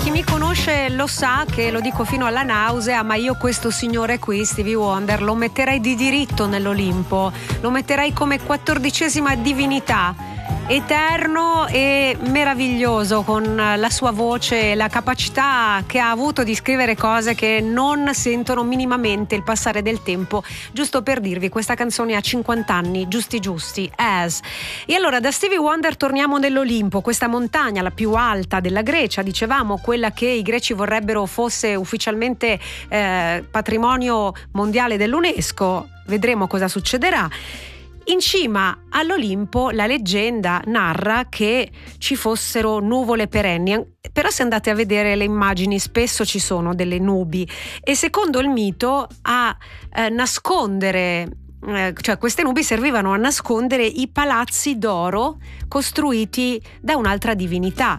Chi mi conosce lo sa che lo dico fino alla nausea, ma io questo signore qui, Stevie Wonder, lo metterei di diritto nell'Olimpo, lo metterei come 14ª divinità, eterno e meraviglioso, con la sua voce e la capacità che ha avuto di scrivere cose che non sentono minimamente il passare del tempo. Giusto per dirvi, questa canzone ha 50 anni, giusti, As. E allora da Stevie Wonder torniamo nell'Olimpo, questa montagna, la più alta della Grecia, dicevamo, quella che i greci vorrebbero fosse ufficialmente patrimonio mondiale dell'UNESCO. Vedremo cosa succederà. In cima all'Olimpo la leggenda narra che ci fossero nuvole perenni, però se andate a vedere le immagini spesso ci sono delle nubi, e secondo il mito a nascondere, cioè queste nubi servivano a nascondere i palazzi d'oro costruiti da un'altra divinità,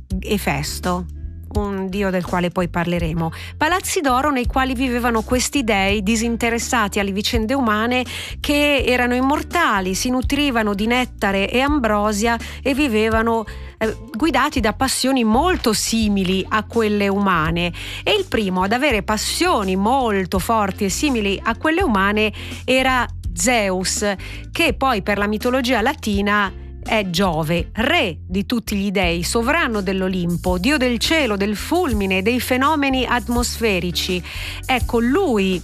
Efesto, un dio del quale poi parleremo. Palazzi d'oro nei quali vivevano questi dei disinteressati alle vicende umane, che erano immortali, si nutrivano di nettare e ambrosia e vivevano guidati da passioni molto simili a quelle umane. E il primo ad avere passioni molto forti e simili a quelle umane era Zeus, che poi per la mitologia latina è Giove, re di tutti gli dei, sovrano dell'Olimpo, dio del cielo, del fulmine, dei fenomeni atmosferici. Ecco, lui,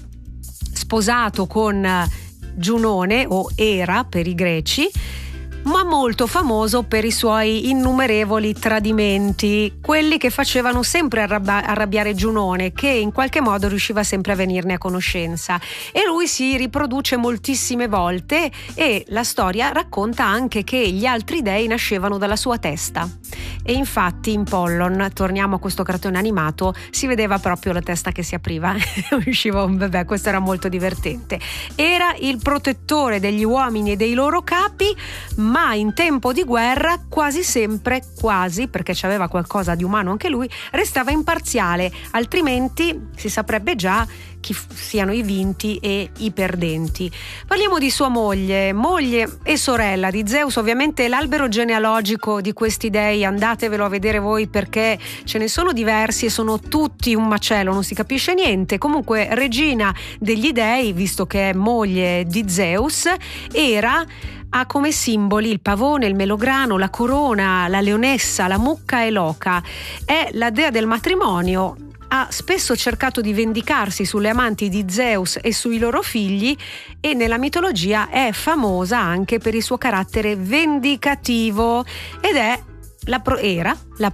sposato con Giunone, o Era per i greci, ma molto famoso per i suoi innumerevoli tradimenti, quelli che facevano sempre arrabbiare Giunone, che in qualche modo riusciva sempre a venirne a conoscenza. E lui si riproduce moltissime volte, e la storia racconta anche che gli altri dei nascevano dalla sua testa. E infatti in Pollon, torniamo a questo cartone animato, si vedeva proprio la testa che si apriva usciva un bebè. Questo era molto divertente. Era il protettore degli uomini e dei loro capi, ma in tempo di guerra quasi sempre, perché c'aveva qualcosa di umano anche lui, restava imparziale, altrimenti si saprebbe già chi siano i vinti e i perdenti. Parliamo di sua moglie e sorella di Zeus. Ovviamente l'albero genealogico di questi dei andatevelo a vedere voi, perché ce ne sono diversi e sono tutti un macello, non si capisce niente. Comunque regina degli dei, visto che è moglie di Zeus, ha come simboli il pavone, il melograno, la corona, la leonessa, la mucca e l'oca. È la dea del matrimonio. Ha spesso cercato di vendicarsi sulle amanti di Zeus e sui loro figli, e nella mitologia è famosa anche per il suo carattere vendicativo, ed è era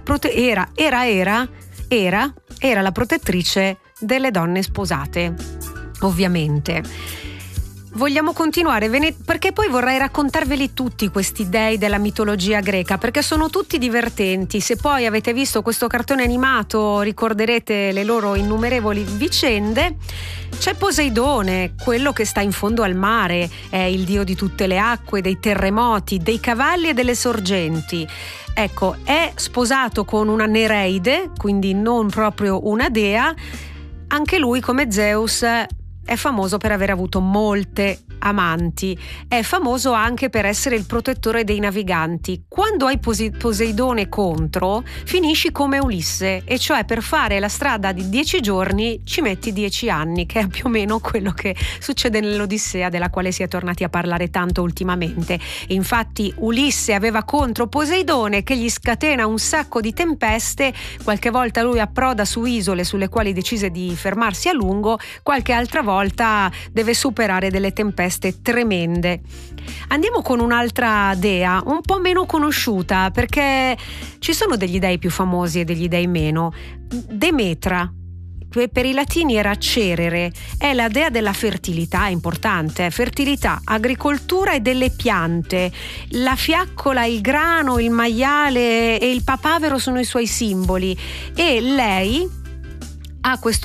la protettrice delle donne sposate, ovviamente. Vogliamo continuare? Perché poi vorrei raccontarveli tutti questi dei della mitologia greca, perché sono tutti divertenti. Se poi avete visto questo cartone animato ricorderete le loro innumerevoli vicende. C'è Poseidone, quello che sta in fondo al mare, è il dio di tutte le acque, dei terremoti, dei cavalli e delle sorgenti. Ecco, è sposato con una Nereide, quindi non proprio una dea. Anche lui, come Zeus, è famoso per aver avuto molte amanti. È famoso anche per essere il protettore dei naviganti. Quando hai Poseidone contro, finisci come Ulisse, e cioè per fare la strada di 10 giorni ci metti 10 anni, che è più o meno quello che succede nell'Odissea, della quale si è tornati a parlare tanto ultimamente. E infatti Ulisse aveva contro Poseidone, che gli scatena un sacco di tempeste. Qualche volta lui approda su isole sulle quali decise di fermarsi a lungo, qualche altra volta deve superare delle tempeste tremende. Andiamo con un'altra dea un po' meno conosciuta, perché ci sono degli dei più famosi e degli dei meno. Demetra, per i latini era Cerere, è la dea della fertilità, importante, fertilità, agricoltura e delle piante. La fiaccola, il grano, il maiale e il papavero sono i suoi simboli, e lei ha questo